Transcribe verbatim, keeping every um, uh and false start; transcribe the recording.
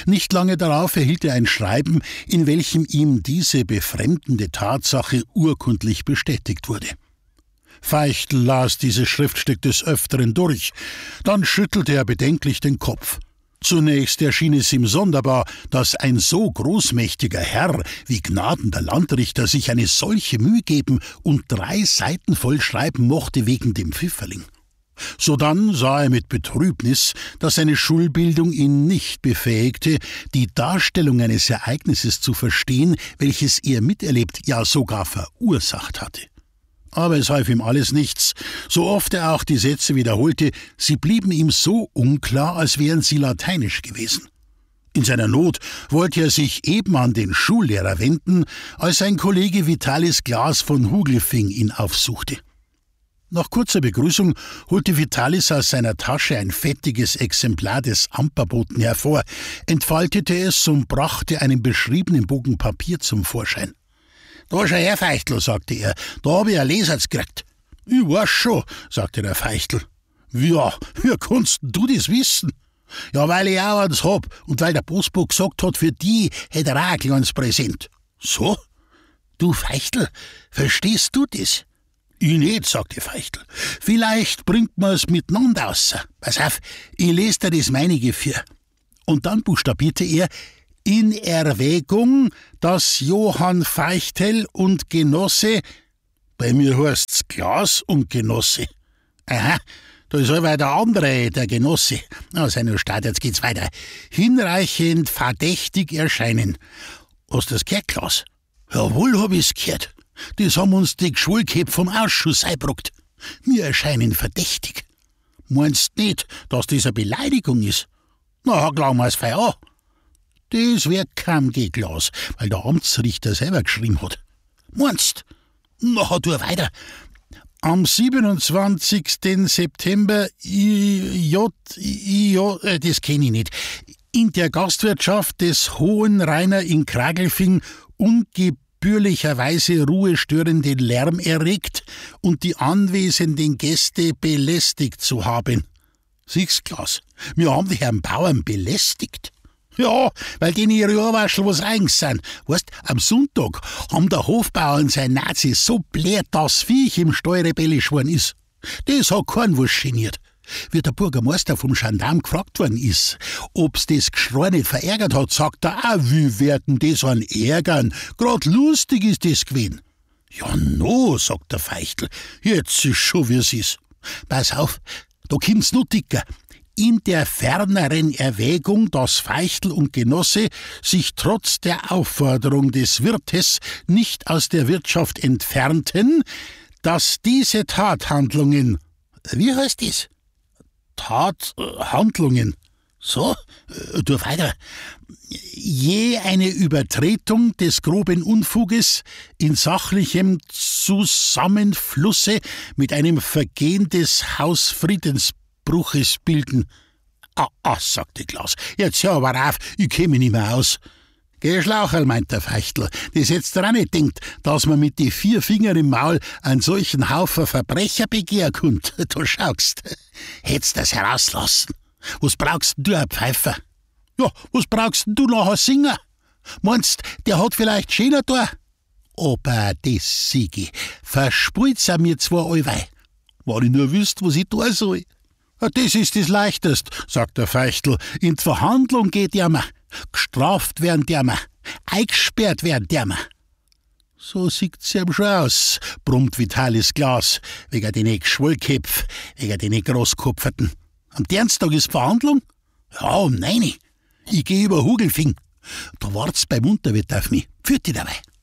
Nicht lange darauf erhielt er ein Schreiben, in welchem ihm diese befremdende Tatsache urkundlich bestätigt wurde. Feichtl las dieses Schriftstück des Öfteren durch, dann schüttelte er bedenklich den Kopf. Zunächst erschien es ihm sonderbar, dass ein so großmächtiger Herr wie Gnaden der Landrichter sich eine solche Mühe geben und drei Seiten voll schreiben mochte wegen dem Pfifferling. Sodann sah er mit Betrübnis, dass seine Schulbildung ihn nicht befähigte, die Darstellung eines Ereignisses zu verstehen, welches er miterlebt, ja sogar verursacht hatte. Aber es half ihm alles nichts. So oft er auch die Sätze wiederholte, sie blieben ihm so unklar, als wären sie lateinisch gewesen. In seiner Not wollte er sich eben an den Schullehrer wenden, als sein Kollege Vitalis Glas von Hugelfing ihn aufsuchte. Nach kurzer Begrüßung holte Vitalis aus seiner Tasche ein fettiges Exemplar des Amperboten hervor, entfaltete es und brachte einen beschriebenen Bogen Papier zum Vorschein. »Da schau her, Feichtl«, sagte er, »da hab ich ein Leserz gekriegt.« »Ich weiß schon«, sagte der Feichtl. »Ja, wie kannst du das wissen?« »Ja, weil ich auch eins hab und weil der Postbote gesagt hat, für die hätte er auch ein kleines Präsent.« »So? Du Feichtl, verstehst du das?« »Ich nicht«, sagte Feichtl. »Vielleicht bringt man's miteinander aus. Pass auf, ich lese dir das meinige für.« Und dann buchstabierte er: »In Erwägung, dass Johann Feichtl und Genosse«, bei mir heißt's Glas und Genosse. Aha, da ist aber der andere, der Genosse. Na, sei nur Start, jetzt geht's weiter. »Hinreichend verdächtig erscheinen.« Hast du das gehört, Klaus? »Jawohl, hab ich's gehört. Das haben uns die Geschwulköpfe vom Ausschuss eingebracht. Wir erscheinen verdächtig.« »Meinst nicht, dass das eine Beleidigung ist?« »Na, glauben wir's fein an.« »Das wird kaum gehen, Klaus, weil der Amtsrichter selber geschrieben hat.« »Meinst? Na, tu weiter.« »Am siebenundzwanzigsten September, J, J, das kenn ich nicht, in der Gastwirtschaft des Hohen Rainer in Kragelfing ungebührlicherweise ruhestörenden Lärm erregt und die anwesenden Gäste belästigt zu haben.« Siehst, Klaus, wir haben die Herrn Bauern belästigt. Ja, weil denen ihre Ohrwaschel was eigens sind. Weißt, am Sonntag haben der Hofbauern sein Nazi so bläht, dass Viech im Stall rebellisch worden ist. Das hat keinen was geniert. Wie der Bürgermeister vom Gendarm gefragt worden ist, ob's das Geschrei nicht verärgert hat, sagt er auch, wie werden das an ärgern? Grad lustig ist das gewesen. Ja, no, sagt der Feichtl, jetzt ist schon wie es ist. Pass auf, da kommt's noch dicker. In der ferneren Erwägung, dass Feichtl und Genosse sich trotz der Aufforderung des Wirtes nicht aus der Wirtschaft entfernten, dass diese Tathandlungen, wie heißt das? Tathandlungen, so, äh, tu weiter, je eine Übertretung des groben Unfuges in sachlichem Zusammenflusse mit einem Vergehen des Hausfriedensbruches bilden. Ah, ah, sagte Klaus, jetzt hör aber auf, ich käme nicht mehr aus. Geh Schlaucherl, meint der Feichtl, das jetzt dran nicht denkt, dass man mit die vier Fingern im Maul einen solchen Haufen Verbrecher begehren könnt. Du schaust, hättest das herauslassen. Was brauchst du, ein Pfeifer? Ja, was brauchst du noch, ein Singer? Meinst, der hat vielleicht schöner da? Aber das, Sigi, verspult's er mir zwar allweil. Wenn ich nur wüsst, was ich tun soll. Ja, das ist das Leichtest, sagt der Feichtl. In die Verhandlung geht der mal. Gestraft werden der mal. Eingesperrt werden der mal. So sieht's ihm schon aus, brummt Vitalis Glas, wegen den Geschwollköpf, wegen den Großkopferten. Am Dienstag ist Verhandlung? Ja, um neun. Ich geh über Hugelfing. Da wart's beim Unterwirt auf mich. Pfiat dich dabei.